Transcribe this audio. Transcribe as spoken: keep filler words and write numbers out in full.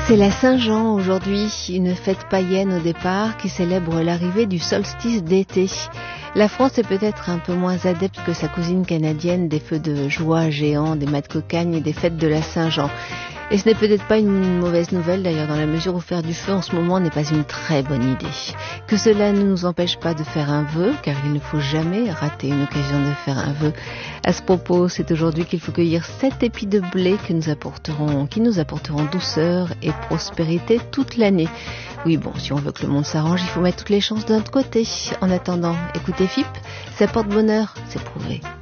C'est la Saint-Jean aujourd'hui, une fête païenne au départ qui célèbre l'arrivée du solstice d'été. La France est peut-être un peu moins adepte que sa cousine canadienne des feux de joie géants, des mâts de cocagne et des fêtes de la Saint-Jean. Et ce n'est peut-être pas une mauvaise nouvelle d'ailleurs, dans la mesure où faire du feu en ce moment n'est pas une très bonne idée. Que cela ne nous empêche pas de faire un vœu, car il ne faut jamais rater une occasion de faire un vœu. À ce propos, c'est aujourd'hui qu'il faut cueillir sept épis de blé que nous apporteront, qui nous apporteront douceur et prospérité toute l'année. Oui, bon, si on veut que le monde s'arrange, il faut mettre toutes les chances de notre côté. En attendant, écoutez F I P, ça porte bonheur, c'est prouvé.